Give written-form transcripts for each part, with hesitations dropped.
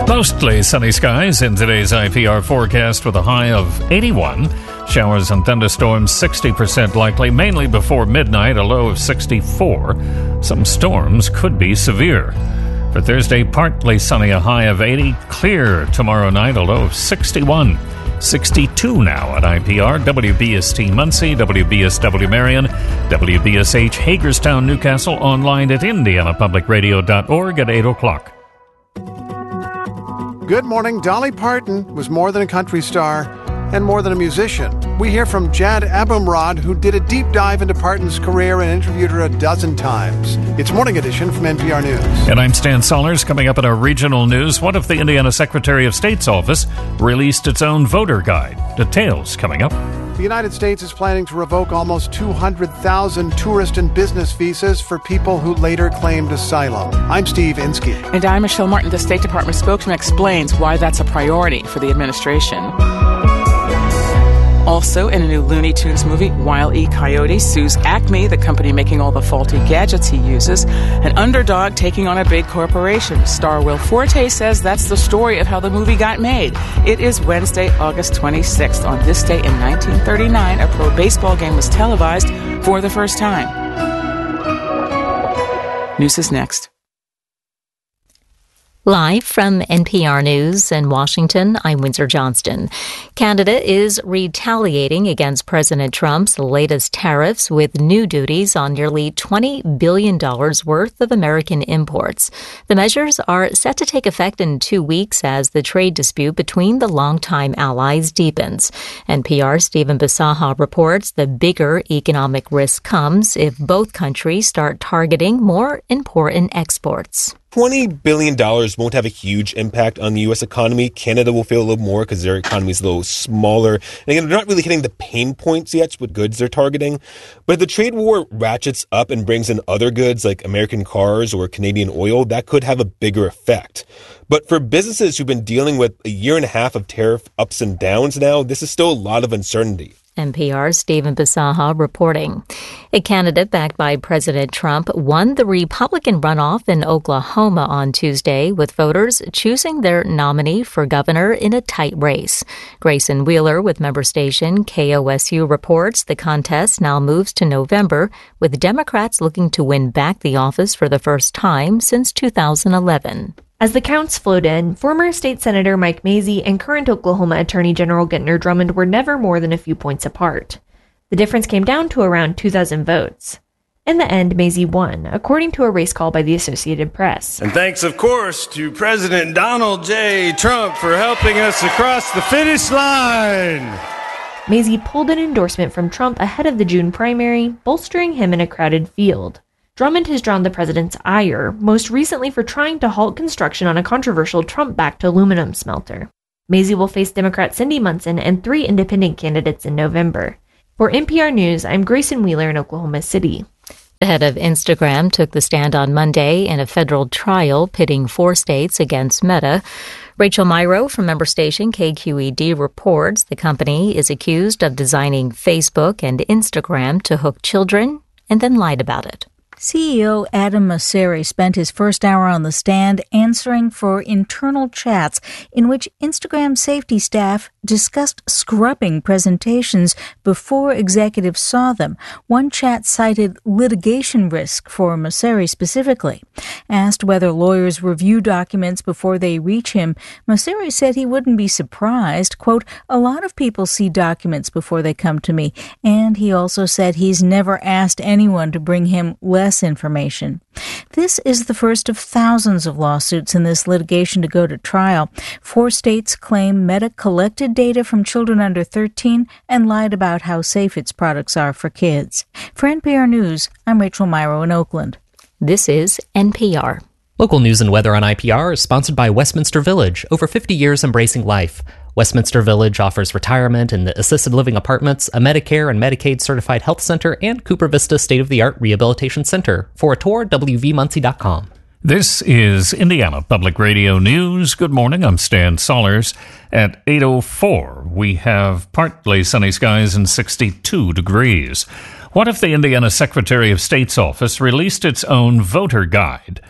Mostly sunny skies in today's IPR forecast with a high of 81. Showers and thunderstorms 60% likely, mainly before midnight, a low of 64. Some storms could be severe. For Thursday, partly sunny, a high of 80. Clear tomorrow night, a low of 61. 62 now at IPR, WBST Muncie, WBSW Marion, WBSH Hagerstown, Newcastle, online at indianapublicradio.org at 8 o'clock. Good morning. Dolly Parton was more than a country star and more than a musician. We hear from Jad Abumrad, who did a deep dive into Parton's career and interviewed her a dozen times. It's Morning Edition from NPR News. And I'm Stan Sollers. Coming up in our regional news, what if the Indiana Secretary of State's office released its own voter guide? Details coming up. The United States is planning to revoke almost 200,000 tourist and business visas for people who later claimed asylum. I'm Steve Inskeep. And I'm Michelle Martin. The State Department spokesman explains why that's a priority for the administration. Also, in a new Looney Tunes movie, Wile E. Coyote sues Acme, the company making all the faulty gadgets he uses. An underdog taking on a big corporation. Star Will Forte says that's the story of how the movie got made. It is Wednesday, August 26th. On this day in 1939, a pro baseball game was televised for the first time. News is next. Live from NPR News in Washington, I'm Windsor Johnston. Canada is retaliating against President Trump's latest tariffs with new duties on nearly $20 billion worth of American imports. The measures are set to take effect in 2 weeks as the trade dispute between the longtime allies deepens. NPR's Stephen Bisaha reports the bigger economic risk comes if both countries start targeting more important exports. $20 billion won't have a huge impact on the U.S. economy. Canada will feel a little more because their economy is a little smaller. And again, they're not really hitting the pain points yet with goods they're targeting. But if the trade war ratchets up and brings in other goods like American cars or Canadian oil, that could have a bigger effect. But for businesses who've been dealing with a year and a half of tariff ups and downs now, this is still a lot of uncertainty. NPR's Stephen Bisaha reporting. A candidate backed by President Trump won the Republican runoff in Oklahoma on Tuesday, with voters choosing their nominee for governor in a tight race. Grayson Wheeler with member station KOSU reports the contest now moves to November, with Democrats looking to win back the office for the first time since 2011. As the counts flowed in, former state senator Mike Mazzei and current Oklahoma Attorney General Gentner Drummond were never more than a few points apart. The difference came down to around 2,000 votes. In the end, Mazzei won, according to a race call by the Associated Press. And thanks, of course, to President Donald J. Trump for helping us across the finish line. Mazzei pulled an endorsement from Trump ahead of the June primary, bolstering him in a crowded field. Drummond has drawn the president's ire, most recently for trying to halt construction on a controversial Trump-backed aluminum smelter. Mazzei will face Democrat Cindy Munson and 3 independent candidates in November. For NPR News, I'm Grayson Wheeler in Oklahoma City. The head of Instagram took the stand on Monday in a federal trial pitting 4 states against Meta. Rachel Myrow from member station KQED reports the company is accused of designing Facebook and Instagram to hook children and then lied about it. CEO Adam Mosseri spent his first hour on the stand answering for internal chats in which Instagram safety staff discussed scrubbing presentations before executives saw them. One chat cited litigation risk for Mosseri specifically. Asked whether lawyers review documents before they reach him, Mosseri said he wouldn't be surprised. Quote, "A lot of people see documents before they come to me." And he also said he's never asked anyone to bring him less information. This is the first of thousands of lawsuits in this litigation to go to trial. 4 states claim Meta collected data from children under 13 and lied about how safe its products are for kids. For NPR News, I'm Rachel Myrow in Oakland. This is NPR. Local news and weather on IPR is sponsored by Westminster Village, over 50 years embracing life. Westminster Village offers retirement and assisted living apartments, a Medicare and Medicaid certified health center, and Cooper Vista state-of-the-art rehabilitation center. For a tour, wvmuncie.com. This is Indiana Public Radio News. Good morning, I'm Stan Sollers. At 8:04, we have partly sunny skies and 62 degrees. What if the Indiana Secretary of State's office released its own voter guide?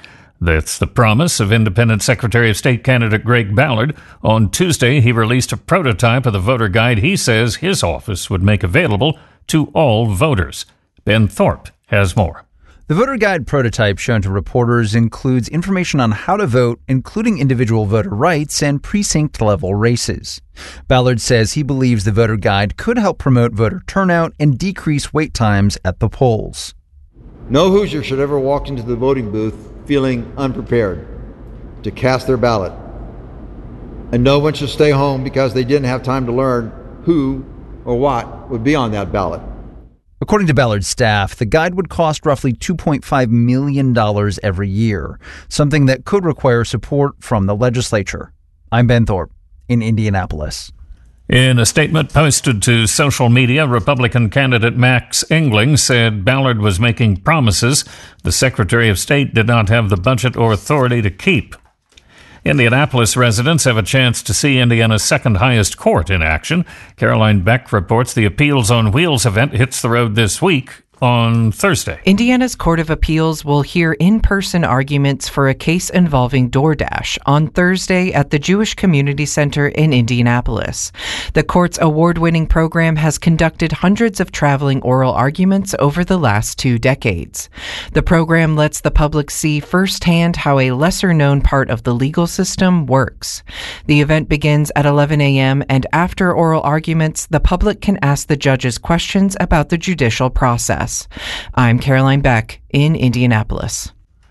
That's the promise of Independent Secretary of State candidate Greg Ballard. On Tuesday, he released a prototype of the voter guide he says his office would make available to all voters. Ben Thorpe has more. The voter guide prototype shown to reporters includes information on how to vote, including individual voter rights and precinct-level races. Ballard says he believes the voter guide could help promote voter turnout and decrease wait times at the polls. No Hoosier should ever walk into the voting booth feeling unprepared to cast their ballot. And no one should stay home because they didn't have time to learn who or what would be on that ballot. According to Ballard's staff, the guide would cost roughly $2.5 million every year, something that could require support from the legislature. I'm Ben Thorpe in Indianapolis. In a statement posted to social media, Republican candidate Max Engling said Ballard was making promises the Secretary of State did not have the budget or authority to keep. Indianapolis residents have a chance to see Indiana's second highest court in action. Caroline Beck reports the Appeals on Wheels event hits the road this week on Thursday. Indiana's Court of Appeals will hear in-person arguments for a case involving DoorDash on Thursday at the Jewish Community Center in Indianapolis. The court's award-winning program has conducted hundreds of traveling oral arguments over the last 2 decades. The program lets the public see firsthand how a lesser-known part of the legal system works. The event begins at 11 a.m., and after oral arguments, the public can ask the judges questions about the judicial process. I'm Caroline Beck in Indianapolis.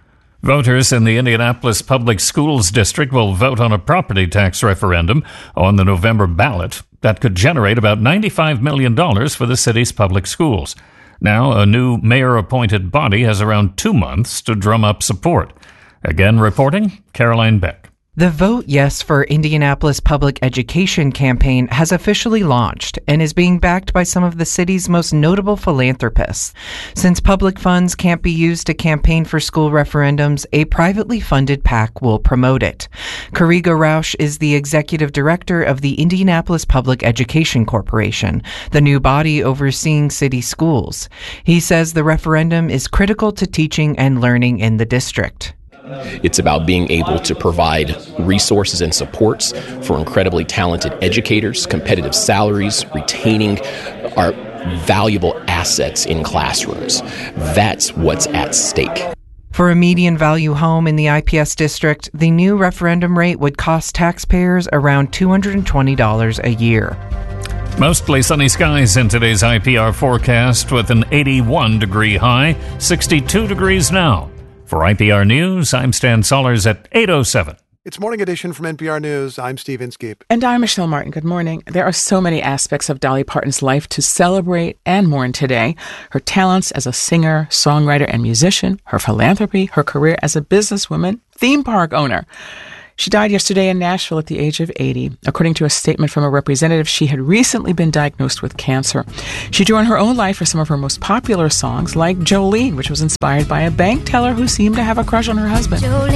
Voters in the Indianapolis Public Schools District will vote on a property tax referendum on the November ballot that could generate about $95 million for the city's public schools. Now, a new mayor-appointed body has around 2 months to drum up support. Again reporting, Caroline Beck. The Vote Yes for Indianapolis Public Education campaign has officially launched and is being backed by some of the city's most notable philanthropists. Since public funds can't be used to campaign for school referendums, a privately funded PAC will promote it. Kariga Rausch is the executive director of the Indianapolis Public Education Corporation, the new body overseeing city schools. He says the referendum is critical to teaching and learning in the district. It's about being able to provide resources and supports for incredibly talented educators, competitive salaries, retaining our valuable assets in classrooms. That's what's at stake. For a median value home in the IPS district, the new referendum rate would cost taxpayers around $220 a year. Mostly sunny skies in today's IPR forecast with an 81-degree high, 62 degrees now. For IPR News, I'm Stan Sollers at 8:07. It's Morning Edition from NPR News. I'm Steve Inskeep. And I'm Michelle Martin. Good morning. There are so many aspects of Dolly Parton's life to celebrate and mourn today. Her talents as a singer, songwriter, and musician, her philanthropy, her career as a businesswoman, theme park owner. She died yesterday in Nashville at the age of 80. According to a statement from a representative, she had recently been diagnosed with cancer. She drew on her own life for some of her most popular songs, like Jolene, which was inspired by a bank teller who seemed to have a crush on her husband.